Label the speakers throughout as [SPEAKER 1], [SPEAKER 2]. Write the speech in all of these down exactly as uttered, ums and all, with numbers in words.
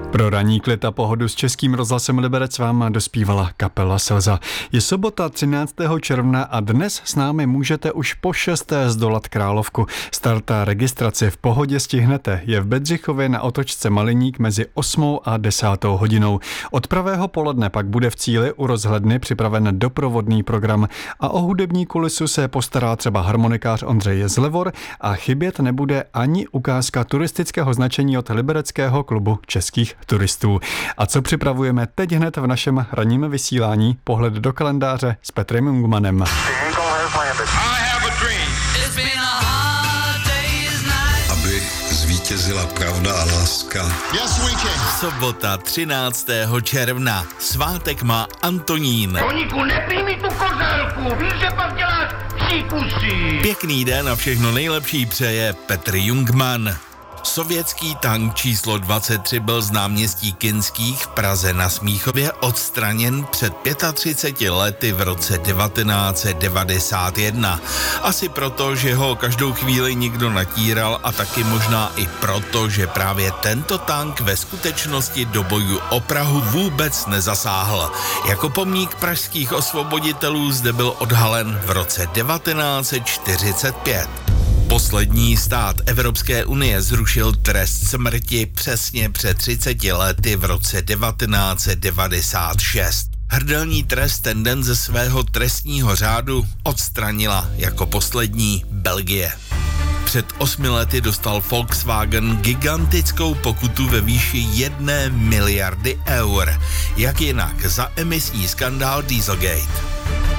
[SPEAKER 1] Pro ranní klid a pohodu s Českým rozhlasem Liberec vám dospívala kapela Slza. Je sobota třináctého června a dnes s námi můžete už po šesté zdolat Královku. Start a registraci v pohodě stihnete. Je v Bedřichově na otočce Maliník mezi osmou a desátou hodinou. Od pravého poledne pak bude v cíli u rozhledny připraven doprovodný program a o hudební kulisu se postará třeba harmonikář Ondřej Zlevor a chybět nebude ani ukázka turistického značení od Libereckého klubu českých turistů. A co připravujeme teď hned v našem ranním vysílání? Pohled do kalendáře s Petrem Jungmanem.
[SPEAKER 2] Aby zvítězila pravda a láska.
[SPEAKER 3] Sobota třináctého června. Svátek má Antonín.
[SPEAKER 4] Koníku, nepij mi tu kozelku, víš, že pak děláš příkusy.
[SPEAKER 3] Pěkný den a všechno nejlepší přeje Petr Jungman. Sovětský tank číslo dvacet tři byl z náměstí Kinských v Praze na Smíchově odstraněn před třiceti pěti lety v roce devatenáct set devadesát jedna. Asi proto, že ho každou chvíli někdo natíral a taky možná i proto, že právě tento tank ve skutečnosti do bojů o Prahu vůbec nezasáhl. Jako pomník pražských osvoboditelů zde byl odhalen v roce devatenáct set čtyřicet pět. Poslední stát Evropské unie zrušil trest smrti přesně před třiceti lety v roce devatenáct set devadesát šest. Hrdelní trest ten den ze svého trestního řádu odstranila jako poslední Belgie. Před osmi lety dostal Volkswagen gigantickou pokutu ve výši jedné miliardy eur. Jak jinak za emisní skandál Dieselgate.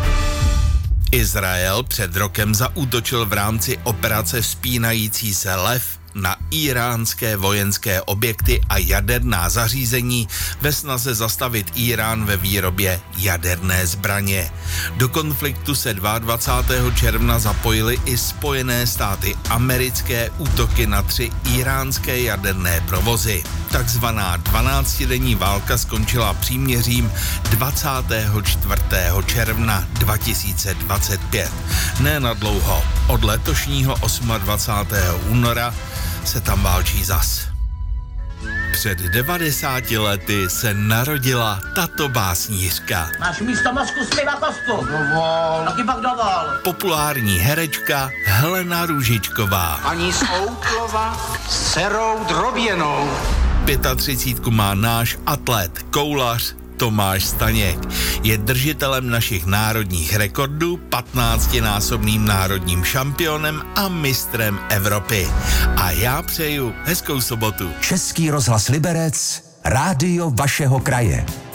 [SPEAKER 3] Izrael před rokem zaútočil v rámci operace Vzpínající se lev na íránské vojenské objekty a jaderná zařízení ve snaze zastavit Írán ve výrobě jaderné zbraně. Do konfliktu se dvacátého druhého června zapojily i Spojené státy americké. Útoky na tři íránské jaderné provozy. Takzvaná dvanáctidenní válka skončila příměřím dvacátého čtvrtého června dva tisíce dvacet pět. Ne na dlouho. Od letošního dvacátého osmého února se tam válčí zas. Před devadesáti lety se narodila tato básnířka.
[SPEAKER 4] Máš místo mozku sliva kostku. Dovol. Taky pak dovol.
[SPEAKER 3] Populární herečka Helena Růžičková.
[SPEAKER 5] Ani z Outlova s dcerou droběnou.
[SPEAKER 3] třicítku má náš atlet, koulař Tomáš Staněk. Je držitelem našich národních rekordů, patnáctinásobným národním šampionem a mistrem Evropy. A já přeju hezkou sobotu.
[SPEAKER 6] Český rozhlas Liberec, rádio vašeho kraje.